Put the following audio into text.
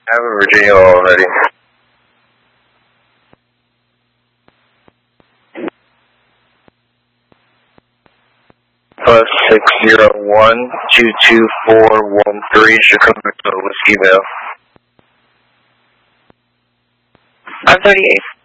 I have a Virginia already. +601-22413 Chicago Whiskey Bell. 538.